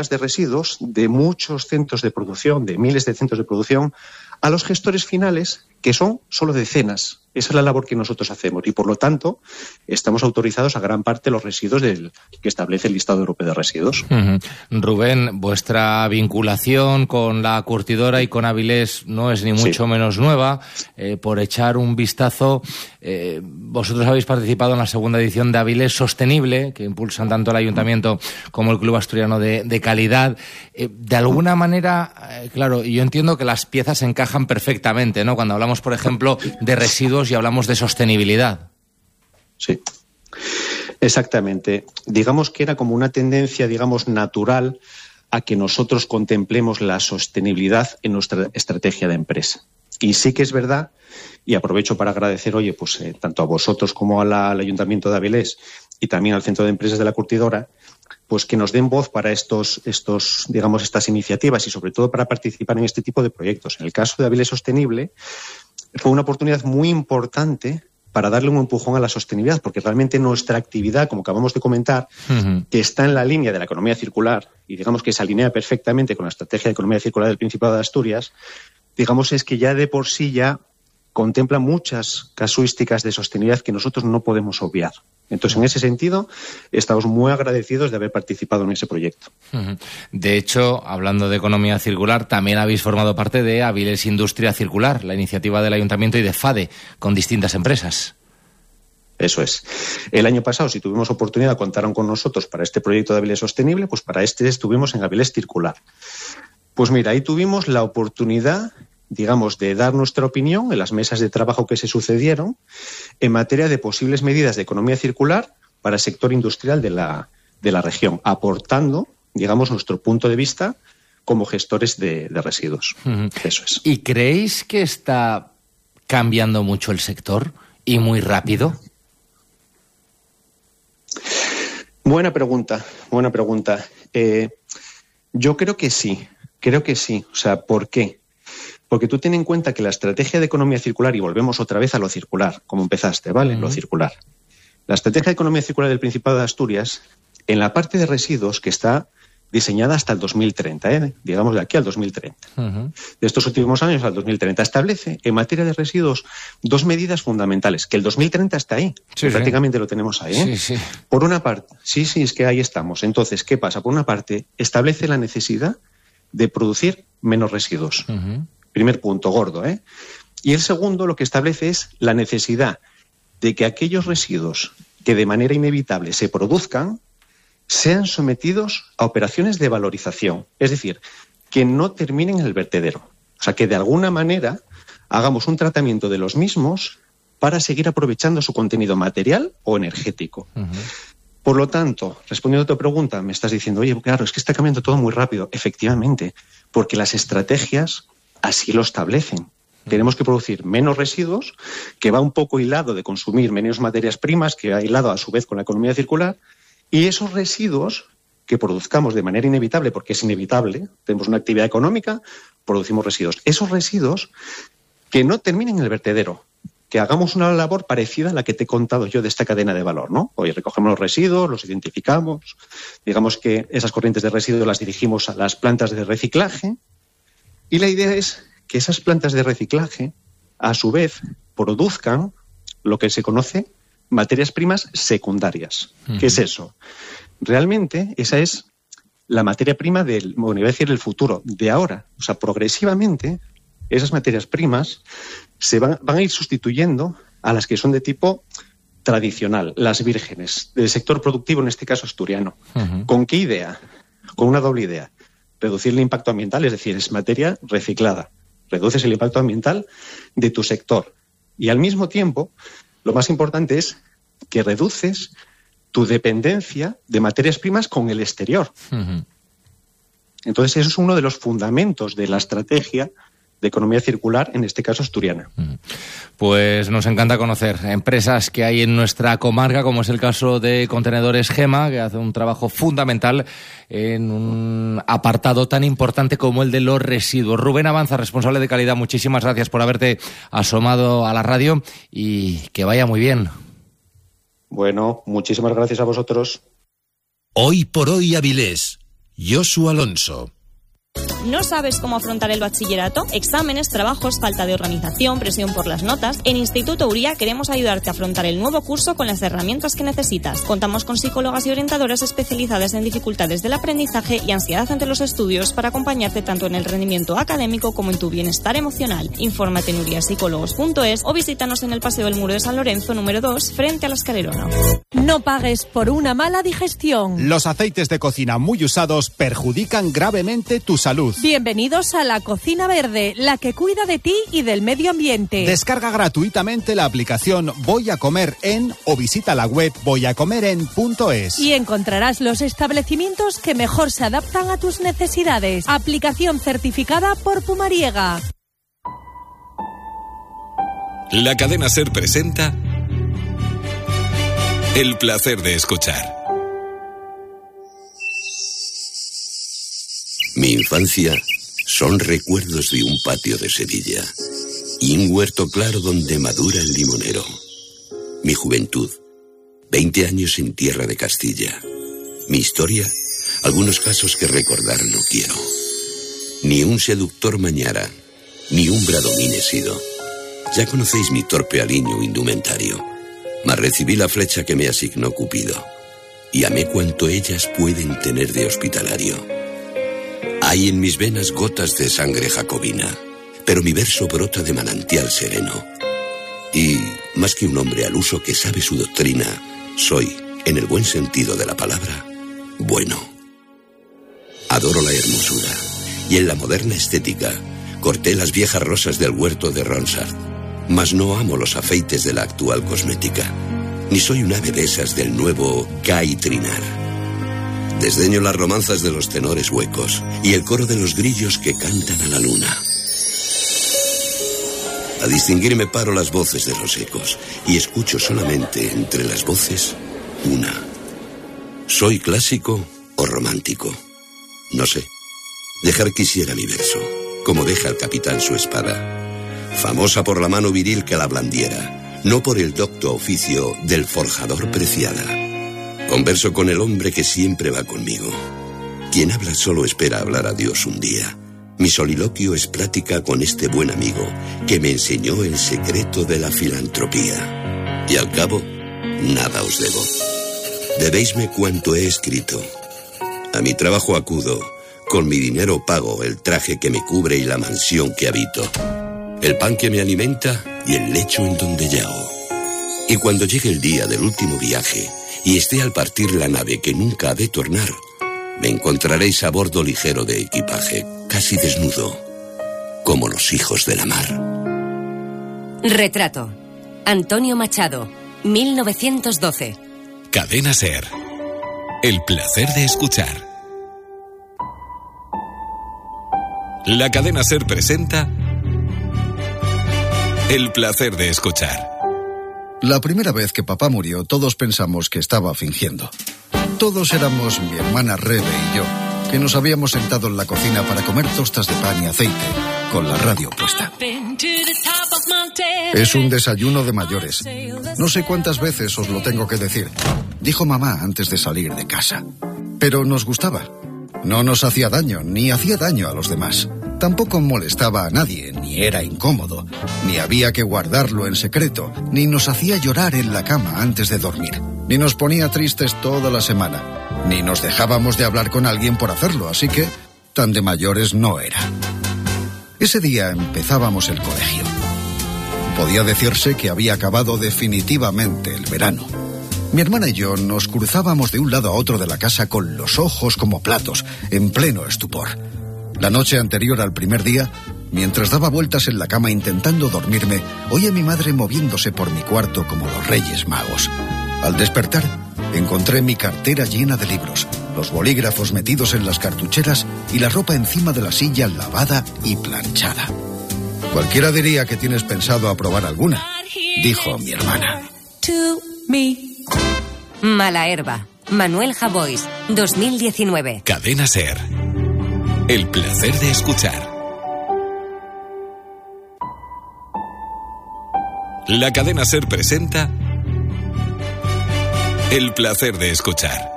de residuos de muchos centros de producción, de miles de centros de producción, a los gestores finales, que son solo decenas. Esa es la labor que nosotros hacemos y, por lo tanto, estamos autorizados a gran parte de los residuos que establece el listado europeo de residuos. Rubén, vuestra vinculación con la curtidora y con Avilés no es ni mucho menos nueva. Por echar un vistazo, vosotros habéis participado en la segunda edición de Avilés Sostenible, que impulsan tanto el Ayuntamiento como el Club Asturiano de Calidad. De alguna manera, claro, yo entiendo que las piezas encajan perfectamente, ¿no? Cuando hablamos, por ejemplo, de residuos y hablamos de sostenibilidad. Sí, exactamente. Digamos que era como una tendencia, natural a que nosotros contemplemos la sostenibilidad en nuestra estrategia de empresa. Y sí que es verdad, y aprovecho para agradecer, tanto a vosotros como al Ayuntamiento de Avilés y también al Centro de Empresas de la Curtidora, pues que nos den voz para estas iniciativas y sobre todo para participar en este tipo de proyectos. En el caso de Avilés Sostenible, fue una oportunidad muy importante para darle un empujón a la sostenibilidad, porque realmente nuestra actividad, como acabamos de comentar, que está en la línea de la economía circular y digamos que se alinea perfectamente con la estrategia de economía circular del Principado de Asturias, es que ya de por sí ya contempla muchas casuísticas de sostenibilidad que nosotros no podemos obviar. Entonces, en ese sentido, estamos muy agradecidos de haber participado en ese proyecto. De hecho, hablando de economía circular, también habéis formado parte de Avilés Industria Circular, la iniciativa del Ayuntamiento y de FADE, con distintas empresas. Eso es. El año pasado, si tuvimos oportunidad, contaron con nosotros para este proyecto de Avilés Sostenible, pues para este estuvimos en Avilés Circular. Pues mira, ahí tuvimos la oportunidad, de dar nuestra opinión en las mesas de trabajo que se sucedieron en materia de posibles medidas de economía circular para el sector industrial de la región, aportando, nuestro punto de vista como gestores de residuos. Eso es. ¿Y creéis que está cambiando mucho el sector y muy rápido? Buena pregunta. Yo creo que sí. ¿Por qué? Porque tú ten en cuenta que la estrategia de economía circular, y volvemos otra vez a lo circular, como empezaste, ¿vale? Lo circular. La estrategia de economía circular del Principado de Asturias, en la parte de residuos, que está diseñada hasta el 2030, de aquí al 2030. De estos últimos años al 2030, establece en materia de residuos dos medidas fundamentales, que el 2030 está ahí, prácticamente lo tenemos ahí. Sí. Por una parte, es que ahí estamos. Entonces, ¿qué pasa? Por una parte, establece la necesidad de producir menos residuos. Primer punto gordo, Y el segundo lo que establece es la necesidad de que aquellos residuos que de manera inevitable se produzcan sean sometidos a operaciones de valorización. Es decir, que no terminen en el vertedero. O sea, que de alguna manera hagamos un tratamiento de los mismos para seguir aprovechando su contenido material o energético. Por lo tanto, respondiendo a tu pregunta, me estás diciendo, claro, es que está cambiando todo muy rápido. Efectivamente, porque las estrategias así lo establecen. Tenemos que producir menos residuos, que va un poco hilado de consumir menos materias primas, que va hilado a su vez con la economía circular, y esos residuos que produzcamos de manera inevitable, porque es inevitable, tenemos una actividad económica, producimos residuos. Esos residuos que no terminen en el vertedero, que hagamos una labor parecida a la que te he contado yo de esta cadena de valor, ¿no? Hoy recogemos los residuos, los identificamos, digamos que esas corrientes de residuos las dirigimos a las plantas de reciclaje, y la idea es que esas plantas de reciclaje, a su vez, produzcan lo que se conoce materias primas secundarias. ¿Qué es eso? Realmente, esa es la materia prima del futuro, de ahora. O sea, progresivamente, esas materias primas se van a ir sustituyendo a las que son de tipo tradicional, las vírgenes, del sector productivo, en este caso asturiano. ¿Con qué idea? Con una doble idea. Reducir el impacto ambiental, es decir, es materia reciclada. Reduces el impacto ambiental de tu sector. Y al mismo tiempo, lo más importante es que reduces tu dependencia de materias primas con el exterior. Entonces, eso es uno de los fundamentos de la estrategia de economía circular, en este caso asturiana. Pues nos encanta conocer empresas que hay en nuestra comarca, como es el caso de Contenedores Gema, que hace un trabajo fundamental en un apartado tan importante como el de los residuos. Rubén Avanza, responsable de calidad, muchísimas gracias por haberte asomado a la radio y que vaya muy bien. Bueno, muchísimas gracias a vosotros. Hoy por hoy Avilés. Josu Alonso. ¿No sabes cómo afrontar el bachillerato? Exámenes, trabajos, falta de organización, presión por las notas. En Instituto Uría queremos ayudarte a afrontar el nuevo curso con las herramientas que necesitas. Contamos con psicólogas y orientadoras especializadas en dificultades del aprendizaje y ansiedad ante los estudios para acompañarte tanto en el rendimiento académico como en tu bienestar emocional. Infórmate en uriapsicólogos.es o visítanos en el Paseo del Muro de San Lorenzo número 2 frente a la Escalerona. No pagues por una mala digestión. Los aceites de cocina muy usados perjudican gravemente tu salud. Bienvenidos a la Cocina Verde, la que cuida de ti y del medio ambiente. Descarga gratuitamente la aplicación Voy a Comer En o visita la web voyacomeren.es. Y encontrarás los establecimientos que mejor se adaptan a tus necesidades. Aplicación certificada por Pumariega. La cadena SER presenta El placer de escuchar. Mi infancia son recuerdos de un patio de Sevilla y un huerto claro donde madura el limonero. Mi juventud, 20 años en tierra de Castilla. Mi historia, algunos casos que recordar no quiero. Ni un seductor mañara, ni un bradomín he sido. Ya conocéis mi torpe aliño indumentario, mas recibí la flecha que me asignó Cupido y amé cuanto ellas pueden tener de hospitalario. Hay en mis venas gotas de sangre jacobina, pero mi verso brota de manantial sereno. Y, más que un hombre al uso que sabe su doctrina, soy, en el buen sentido de la palabra, bueno. Adoro la hermosura, y en la moderna estética, corté las viejas rosas del huerto de Ronsard, mas no amo los afeites de la actual cosmética, ni soy un ave de esas del nuevo Caitrinar. Desdeño las romanzas de los tenores huecos y el coro de los grillos que cantan a la luna. A distinguirme paro las voces de los ecos y escucho solamente entre las voces una. ¿Soy clásico o romántico? No sé. Dejar quisiera mi verso, como deja el capitán su espada, famosa por la mano viril que la blandiera, no por el docto oficio del forjador preciada. Converso con el hombre que siempre va conmigo. Quien habla solo espera hablar a Dios un día. Mi soliloquio es plática con este buen amigo que me enseñó el secreto de la filantropía. Y al cabo, nada os debo. Debéisme cuanto he escrito. A mi trabajo acudo, con mi dinero pago el traje que me cubre y la mansión que habito, el pan que me alimenta y el lecho en donde yago. Y cuando llegue el día del último viaje y esté al partir la nave que nunca ha de tornar, me encontraréis a bordo ligero de equipaje, casi desnudo, como los hijos de la mar. Retrato. Antonio Machado, 1912. Cadena SER. El placer de escuchar. La cadena SER presenta El placer de escuchar. La primera vez que papá murió, todos pensamos que estaba fingiendo. Todos éramos mi hermana Rebe y yo, que nos habíamos sentado en la cocina para comer tostas de pan y aceite, con la radio puesta. Es un desayuno de mayores. No sé cuántas veces os lo tengo que decir, dijo mamá antes de salir de casa. Pero nos gustaba. No nos hacía daño, ni hacía daño a los demás. Tampoco molestaba a nadie, ni era incómodo, ni había que guardarlo en secreto, ni nos hacía llorar en la cama antes de dormir, ni nos ponía tristes toda la semana, ni nos dejábamos de hablar con alguien por hacerlo, así que tan de mayores no era. Ese día empezábamos el colegio. Podía decirse que había acabado definitivamente el verano. Mi hermana y yo nos cruzábamos de un lado a otro de la casa con los ojos como platos, en pleno estupor. La noche anterior al primer día, mientras daba vueltas en la cama intentando dormirme, oí a mi madre moviéndose por mi cuarto como los Reyes Magos. Al despertar, encontré mi cartera llena de libros, los bolígrafos metidos en las cartucheras y la ropa encima de la silla lavada y planchada. Cualquiera diría que tienes pensado aprobar alguna, dijo mi hermana. Mala herba. Manuel Javois, 2019. Cadena SER. El placer de escuchar. La cadena SER presenta El placer de escuchar.